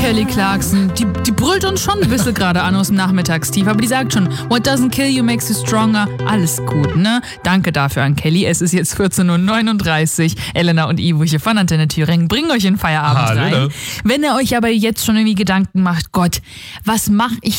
Kelly Clarkson, die brüllt uns schon ein bisschen gerade an aus dem Nachmittagstief, aber die sagt schon, what doesn't kill you makes you stronger. Alles gut, ne? Danke dafür an Kelly. Es ist jetzt 14:39 Uhr. Elena und Ivo hier von Antenne Thüringen bringen euch in Feierabend rein. Wenn ihr euch aber jetzt schon irgendwie Gedanken macht, Gott, was mache ich